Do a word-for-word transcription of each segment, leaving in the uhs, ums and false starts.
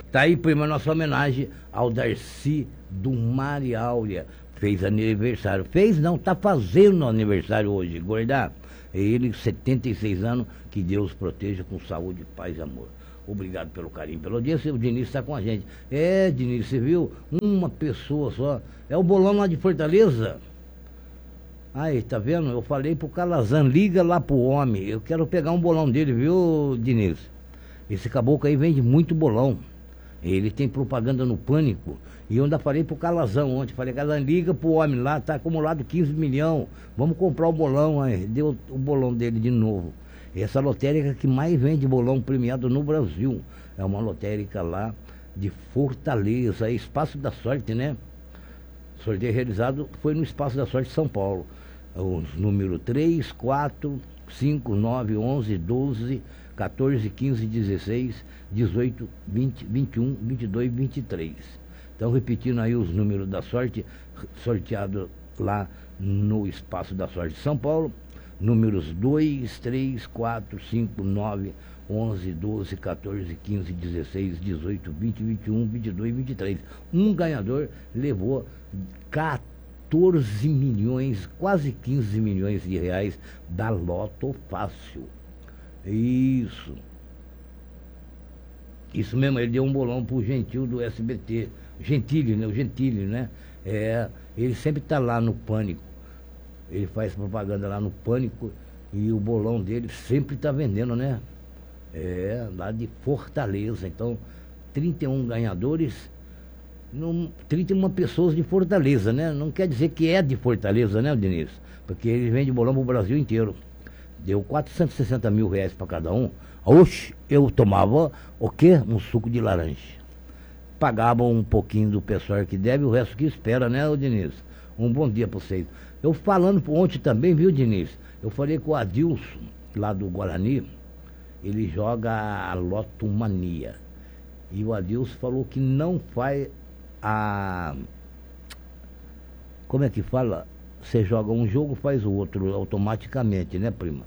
Tá aí, prima, nossa homenagem ao Darcy do Mari Áurea. Fez aniversário. Fez não, tá fazendo aniversário hoje, Gordá. Ele, setenta e seis anos, que Deus proteja com saúde, paz e amor. Obrigado pelo carinho, pelo audiência. O Diniz está com a gente. É, Diniz, você viu? Uma pessoa só. É o bolão lá de Fortaleza. Aí, tá vendo? Eu falei pro Calazan, liga lá pro homem. Eu quero pegar um bolão dele, viu, Diniz? Esse caboclo aí vende muito bolão. Ele tem propaganda no Pânico. E eu ainda falei pro Calazão ontem. Falei, Calazão, liga pro homem lá, tá acumulado quinze milhões. Vamos comprar o bolão. Aí deu o bolão dele de novo. Essa lotérica que mais vende bolão premiado no Brasil. É uma lotérica lá de Fortaleza. É Espaço da Sorte, né? Sorteio realizado foi no Espaço da Sorte São Paulo. O número três, quatro, cinco, nove, onze, doze, quatorze, quinze, dezesseis, dezoito, vinte, vinte e um, vinte e dois, vinte e três. Então, repetindo aí os números da sorte, sorteado lá no Espaço da Sorte de São Paulo, números dois, três, quatro, cinco, nove, onze, doze, quatorze, quinze, dezesseis, dezoito, vinte, vinte e um, vinte e dois, vinte e três. Um ganhador levou quatorze milhões, quase quinze milhões de reais da Loto Fácil. Isso. Isso mesmo, ele deu um bolão pro Gentil do S B T. Gentili, né? O Gentili, né? É, ele sempre tá lá no Pânico. Ele faz propaganda lá no Pânico e o bolão dele sempre tá vendendo, né? É, lá de Fortaleza. Então, trinta e um ganhadores, não, trinta e uma pessoas de Fortaleza, né? Não quer dizer que é de Fortaleza, né, Diniz? Porque ele vende bolão pro Brasil inteiro. Deu quatrocentos e sessenta mil reais para cada um. Oxe, eu tomava o quê? Um suco de laranja. Pagava um pouquinho do pessoal que deve, o resto que espera, né, Diniz? Um bom dia para vocês. Eu falando ontem também, viu, Diniz? Eu falei com o Adilson, lá do Guarani, ele joga a Lotomania. E o Adilson falou que não faz a... Como é que fala? Você joga um jogo, faz o outro automaticamente, né, prima?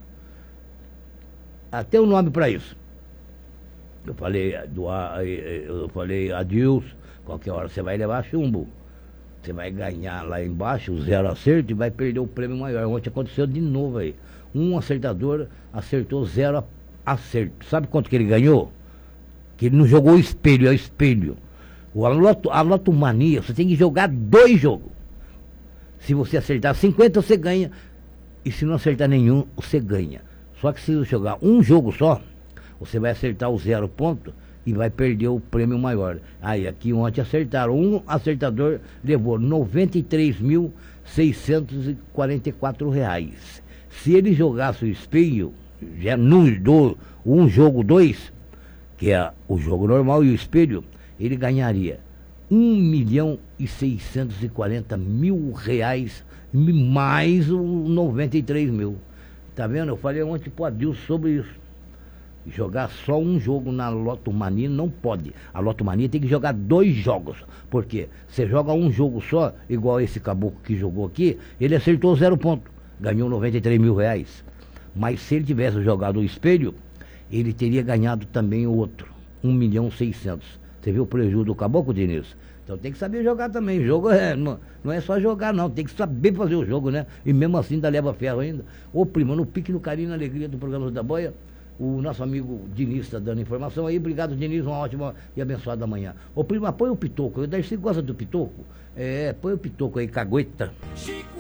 Até o nome para isso. Eu falei, do, eu falei, Adilson, qualquer hora você vai levar chumbo. Você vai ganhar lá embaixo o zero acerto e vai perder o prêmio maior. Ontem aconteceu de novo aí. Um acertador acertou zero acerto. Sabe quanto que ele ganhou? Que ele não jogou o espelho, é o espelho. O, a, loto, a Lotomania, você tem que jogar dois jogos. Se você acertar cinquenta, você ganha. E se não acertar nenhum, você ganha. Só que se você jogar um jogo só, você vai acertar o zero ponto e vai perder o prêmio maior. Aí, aqui ontem acertaram. Um acertador levou noventa e três mil seiscentos e quarenta e quatro reais. Se ele jogasse o espelho, já no, do, um jogo dois, que é o jogo normal e o espelho, ele ganharia um milhão e seiscentos e quarenta mil reais, mais o noventa e três mil. Tá vendo? Eu falei ontem pro Adilson sobre isso. Jogar só um jogo na Lotomania não pode. A Lotomania tem que jogar dois jogos. Por quê? Você joga um jogo só, igual esse caboclo que jogou aqui, ele acertou zero ponto, ganhou noventa e três mil reais. Mas se ele tivesse jogado o espelho, ele teria ganhado também o outro, um milhão e seiscentos. Você viu o prejuízo do caboclo, Diniz? Então tem que saber jogar também. O jogo é, não, não é só jogar, não. Tem que saber fazer o jogo, né? E mesmo assim ainda leva ferro ainda. Ô, primo, no pique, no carinho, na alegria do programa da Boia, o nosso amigo Diniz está dando informação aí. Obrigado, Diniz. Uma ótima e abençoada manhã. Ô, primo, põe o pitoco. O Darcy gosta do pitoco. É, põe o pitoco aí, cagueta.